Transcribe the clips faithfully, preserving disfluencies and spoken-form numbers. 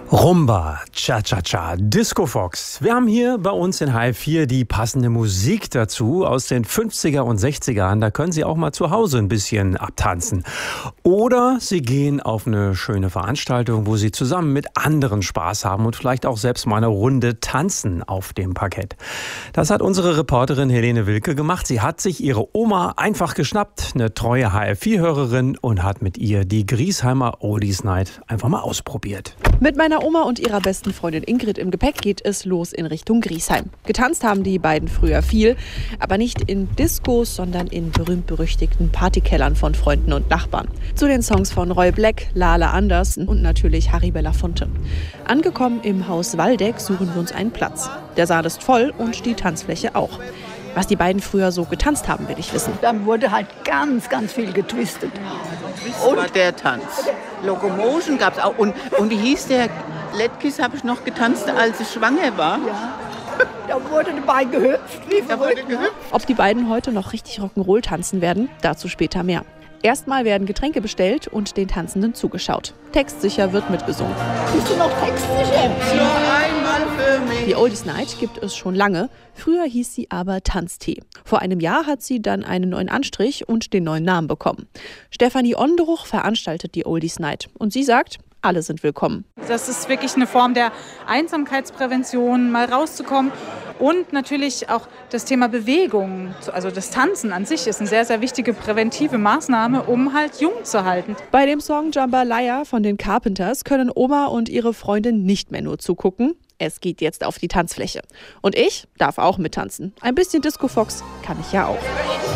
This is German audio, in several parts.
Rumba, Cha-Cha-Cha, Disco Fox. Wir haben hier bei uns in H F vier die passende Musik dazu aus den fünfziger und sechzigern. Da können Sie auch mal zu Hause ein bisschen abtanzen. Oder Sie gehen auf eine schöne Veranstaltung, wo Sie zusammen mit anderen Spaß haben und vielleicht auch selbst mal eine Runde tanzen auf dem Parkett. Das hat unsere Reporterin Helene Wilke gemacht. Sie hat sich ihre Oma einfach geschnappt, eine treue H F vier-Hörerin, und hat mit ihr die Griesheimer Oldies Night einfach mal ausprobiert. Mit meiner Oma und ihrer besten Freundin Ingrid im Gepäck geht es los in Richtung Griesheim. Getanzt haben die beiden früher viel, aber nicht in Discos, sondern in berühmt-berüchtigten Partykellern von Freunden und Nachbarn. Zu den Songs von Roy Black, Lale Andersen und natürlich Harry Belafonte. Angekommen im Haus Waldeck suchen wir uns einen Platz. Der Saal ist voll und die Tanzfläche auch. Was die beiden früher so getanzt haben, will ich wissen. Dann wurde halt ganz, ganz viel getwistet. Und war der Tanz. Locomotion gab es auch. Und, und wie hieß der? Letkis habe ich noch getanzt, als ich schwanger war. Ja. Da wurde dabei gehüpft. Wie da wurde gehüpft. Ob die beiden heute noch richtig Rock'n'Roll tanzen werden, dazu später mehr. Erstmal werden Getränke bestellt und den Tanzenden zugeschaut. Textsicher wird mitgesungen. Bist du noch textsicher? Nur einmal für mich. Die Oldies Night gibt es schon lange. Früher hieß sie aber Tanztee. Vor einem Jahr hat sie dann einen neuen Anstrich und den neuen Namen bekommen. Stefanie Ondruch veranstaltet die Oldies Night. Und sie sagt, alle sind willkommen. Das ist wirklich eine Form der Einsamkeitsprävention, mal rauszukommen. Und natürlich auch das Thema Bewegung, also das Tanzen an sich ist eine sehr, sehr wichtige präventive Maßnahme, um halt jung zu halten. Bei dem Song Jambalaya von den Carpenters können Oma und ihre Freundin nicht mehr nur zugucken. Es geht jetzt auf die Tanzfläche. Und ich darf auch mittanzen. Ein bisschen Disco Fox kann ich ja auch.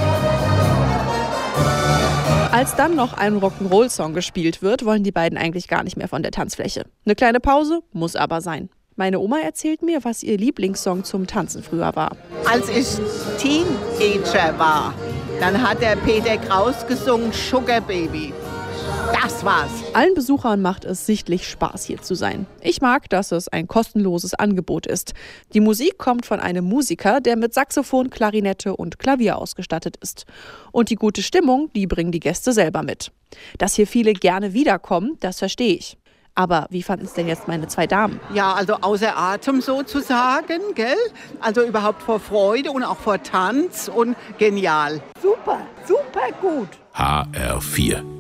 Als dann noch ein Rock'n'Roll-Song gespielt wird, wollen die beiden eigentlich gar nicht mehr von der Tanzfläche. Eine kleine Pause muss aber sein. Meine Oma erzählt mir, was ihr Lieblingssong zum Tanzen früher war. Als ich Teenager war, dann hat der Peter Kraus gesungen Sugar Baby. Das war's. Allen Besuchern macht es sichtlich Spaß, hier zu sein. Ich mag, dass es ein kostenloses Angebot ist. Die Musik kommt von einem Musiker, der mit Saxophon, Klarinette und Klavier ausgestattet ist. Und die gute Stimmung, die bringen die Gäste selber mit. Dass hier viele gerne wiederkommen, das verstehe ich. Aber wie fanden es denn jetzt meine zwei Damen? Ja, also außer Atem sozusagen, gell? Also überhaupt vor Freude und auch vor Tanz und genial. Super, super gut. H R vier